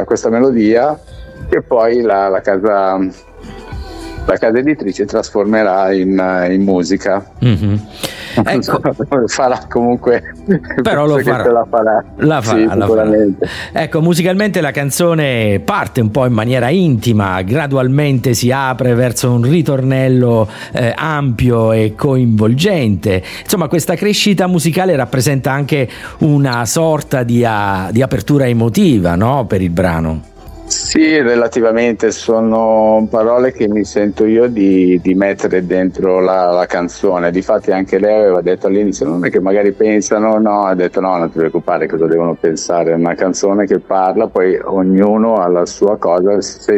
questa melodia, che poi la casa editrice trasformerà in musica. Mm-hmm. Ecco. Farà comunque, però lo farà. La farà. Ecco, musicalmente la canzone parte un po' in maniera intima, gradualmente si apre verso un ritornello ampio e coinvolgente. Insomma, questa crescita musicale rappresenta anche una sorta di apertura emotiva, no? Per il brano. Sì, relativamente, sono parole che mi sento io di mettere dentro la canzone. Difatti anche lei aveva detto all'inizio, non è che magari pensano, no, ha detto no, non ti preoccupare, cosa devono pensare, è una canzone che parla, poi ognuno ha la sua cosa, se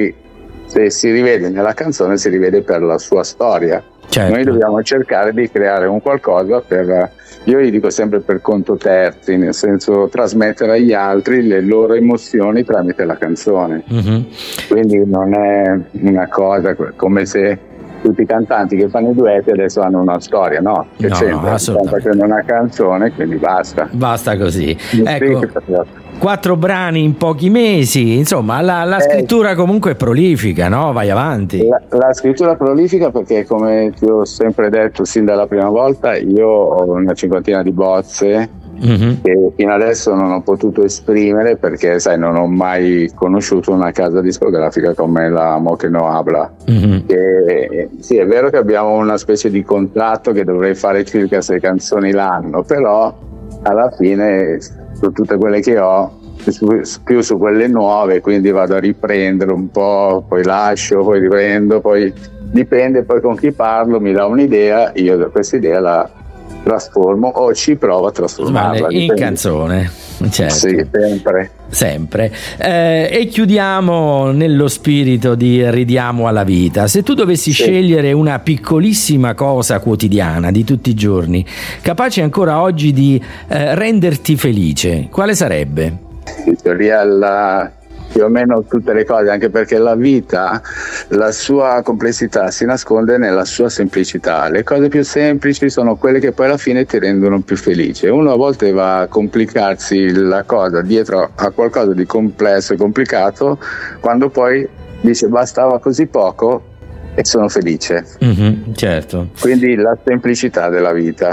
si rivede nella canzone si rivede per la sua storia. Certo. Noi dobbiamo cercare di creare un qualcosa io gli dico sempre per conto terzi, nel senso trasmettere agli altri le loro emozioni tramite la canzone. Mm-hmm. Quindi non è una cosa come se tutti i cantanti che fanno i duetti adesso hanno una storia, no? Che c'entra, stanno facendo una canzone, quindi basta così. Ecco, 4 brani in pochi mesi, insomma la scrittura comunque è prolifica, no? Vai avanti. La scrittura prolifica perché, come ti ho sempre detto sin dalla prima volta, io ho una cinquantina di bozze, mm-hmm, che fino adesso non ho potuto esprimere perché, sai, non ho mai conosciuto una casa discografica come la Mo che no habla. Mm-hmm. Sì, è vero che abbiamo una specie di contratto che dovrei fare circa 6 canzoni l'anno, però alla fine su tutte quelle che ho, più su quelle nuove, quindi vado a riprendere un po', poi lascio, poi riprendo, poi dipende poi con chi parlo, mi dà un'idea, io da questa idea la trasformo o ci provo a trasformarla in canzone. Certo. Sì, sempre. E chiudiamo nello spirito di ridiamo alla vita. Se tu dovessi scegliere una piccolissima cosa quotidiana di tutti i giorni, capace ancora oggi di renderti felice, quale sarebbe? In teoria più o meno tutte le cose, anche perché la vita, la sua complessità si nasconde nella sua semplicità. Le cose più semplici sono quelle che poi alla fine ti rendono più felice. Uno a volte va a complicarsi la cosa dietro a qualcosa di complesso e complicato, quando poi dice bastava così poco e sono felice. Mm-hmm, certo. Quindi la semplicità della vita.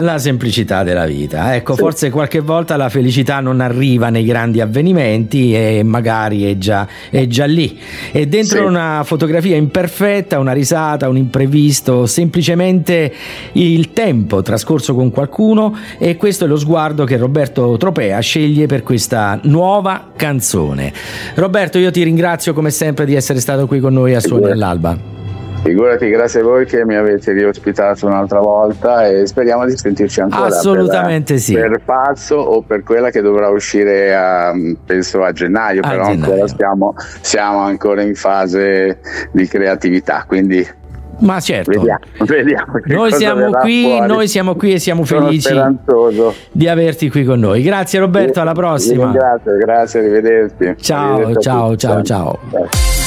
Ecco, sì. Forse qualche volta la felicità non arriva nei grandi avvenimenti e magari è già lì. E dentro una fotografia imperfetta, una risata, un imprevisto, semplicemente il tempo trascorso con qualcuno, e questo è lo sguardo che Roberto Tropea sceglie per questa nuova canzone. Roberto, io ti ringrazio come sempre di essere stato qui con noi a Suoni all'Alba. Figurati, grazie a voi che mi avete riospitato un'altra volta e speriamo di sentirci ancora. Assolutamente sì. Per Pazzo o per quella che dovrà uscire penso a gennaio, però ancora siamo ancora in fase di creatività, quindi ma certo, vediamo noi siamo qui e siamo felici di averti qui con noi. Grazie Roberto, alla prossima. Grazie, arrivederci. Ciao.